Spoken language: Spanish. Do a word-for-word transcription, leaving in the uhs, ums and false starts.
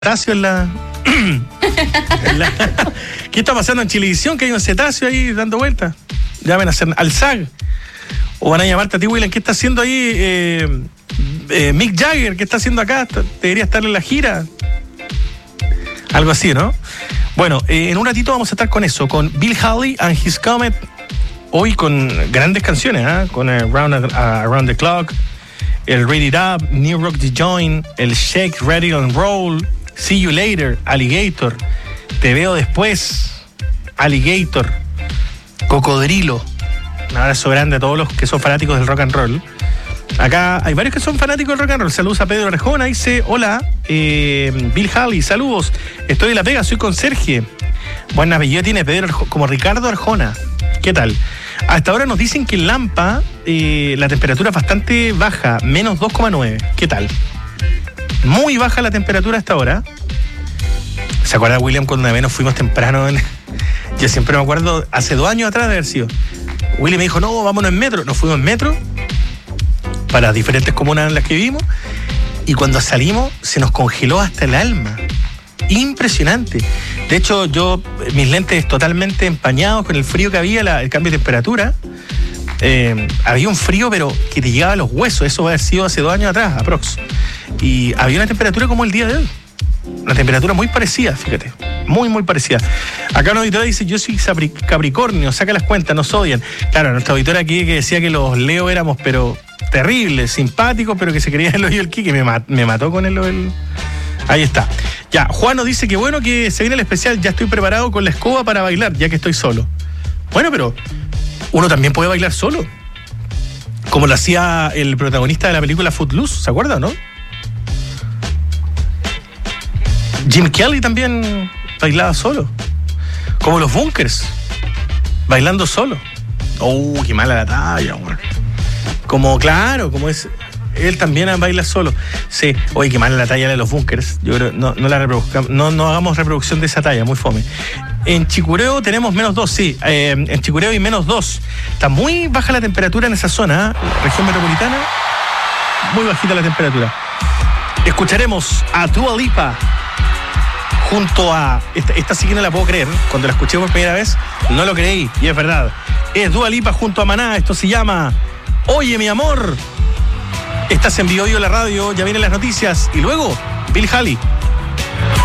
cetáceo en la, en la... ¿Qué está pasando en Chilevisión? Que hay un cetáceo ahí dando vueltas. Llamen a hacer al S A G. O van a llamarte a ti, William. ¿Qué está haciendo ahí eh, eh, Mick Jagger? ¿Qué está haciendo acá? Debería estar en la gira. Algo así, ¿no? Bueno, eh, en un ratito vamos a estar con eso, con Bill Haley and His Comet. Hoy con grandes canciones, ¿eh? Con uh, Round, uh, Around the Clock, el Ready It Up, New Rock the Joint, el Shake, Ready and Roll, See You Later, Alligator, Te Veo Después, Alligator, Cocodrilo. Un abrazo grande a todos los que son fanáticos del rock and roll. Acá hay varios que son fanáticos del rock and roll. Saludos a Pedro Arjona, dice, hola, eh, Bill Haley, saludos, estoy en La Pega, soy conserje. Buen apellido tiene Pedro Arjona, como Ricardo Arjona. ¿Qué tal? Hasta ahora nos dicen que en Lampa eh, la temperatura es bastante baja, menos dos coma nueve. ¿Qué tal? Muy baja la temperatura hasta ahora. ¿Se acuerda, William, cuando una vez nos fuimos temprano? En... Yo siempre me acuerdo, hace dos años atrás de haber sido. William me dijo, no, vámonos en metro. Nos fuimos en metro para diferentes comunas en las que vivimos. Y cuando salimos, se nos congeló hasta el alma. Impresionante. De hecho, yo, mis lentes totalmente empañados con el frío que había, la, el cambio de temperatura. Eh, había un frío, pero que te llegaba a los huesos. Eso va a haber sido hace dos años atrás, aprox. Y había una temperatura como el día de hoy. Una temperatura muy parecida, fíjate. Muy, muy parecida. Acá una auditora dice, yo soy Capricornio, saca las cuentas, nos odian. Claro, nuestra auditora aquí que decía que los Leo éramos, pero terribles, simpáticos, pero que se creían el oído del Kike, me, mat- me mató con el... el... Ahí está. Ya, Juan nos dice que bueno que se viene el especial, ya estoy preparado con la escoba para bailar, ya que estoy solo. Bueno, pero uno también puede bailar solo. Como lo hacía el protagonista de la película Footloose, ¿se acuerda, no? Jim Kelly también bailaba solo. Como los Bunkers, bailando solo. Oh, qué mala la talla, güey. Como, claro, como es... Él también baila solo. Sí, oye, qué mala la talla de los Bunkers. Yo creo no, no la reproduzcamos, no, no hagamos reproducción de esa talla, muy fome. En Chicureo tenemos menos dos, sí. Eh, en Chicureo hay menos dos. Está muy baja la temperatura en esa zona, ¿eh? Región metropolitana, muy bajita la temperatura. Escucharemos a Dua Lipa junto a... Esta, esta sí que no la puedo creer. Cuando la escuché por primera vez, no lo creí, y es verdad. Es Dua Lipa junto a Maná. Esto se llama Oye, mi amor. Estás en Vivo Vivo la radio, ya vienen las noticias. Y luego, Bill Haley.